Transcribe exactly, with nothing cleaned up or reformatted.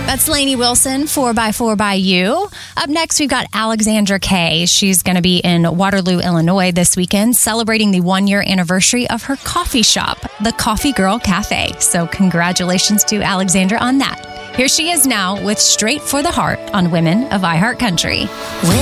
That's Lainey Wilson, four by four by You. Up next, we've got Alexandra Kay. She's going to be in Waterloo, Illinois this weekend, celebrating the one-year anniversary of her coffee shop, the Coffee Girl Cafe. So congratulations to Alexandra on that. Here she is now with Straight for the Heart on Women of iHeart Country.